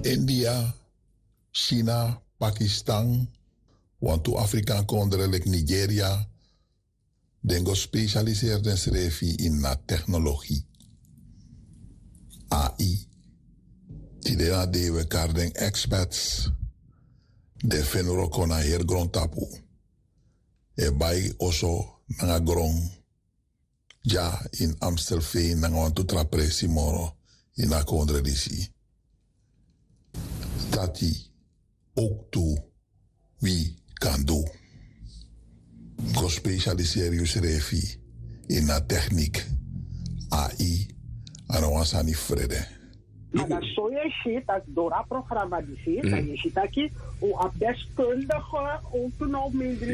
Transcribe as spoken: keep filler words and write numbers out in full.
India, China, Pakistan, want to Afrika kondre like Nigeria, dengo specialiseerde schrijven in na technologie. A I. Tidena de we karden experts. De fenro kona her grond tapu. E bai oso nanga grond. Ja in Amstelveen nanga wantu trapresi moro in a kondre disi. Tati ook toe wie kan doen. Go specialiseer je schrijven in na techniek. A I. En wansani vrede. Maar dat zo je ziet, dat door dat programma die ziet, dat je ziet dat je een deskundige, ook nog minder